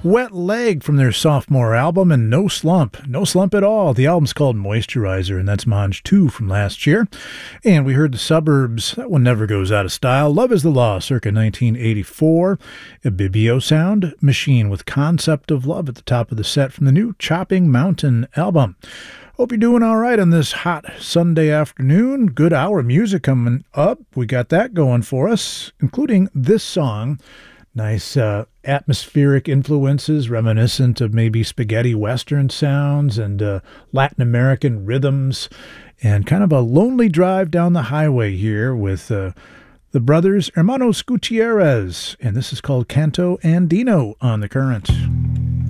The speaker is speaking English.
Wet Leg from their sophomore album, and No Slump at all. The album's called Moisturizer, and that's Mange 2 from last year. And we heard The Suburbs, that one never goes out of style. Love is the Law, circa 1984. A Bibio Sound Machine with Concept of Love at the top of the set from the new Chopping Mountain album. Hope you're doing all right on this hot Sunday afternoon. Good hour of music coming up. We got that going for us, including this song. Nice atmospheric influences reminiscent of maybe spaghetti western sounds and Latin American rhythms, and kind of a lonely drive down the highway here with the brothers Hermanos Gutierrez, and this is called Canto Andino on The Current.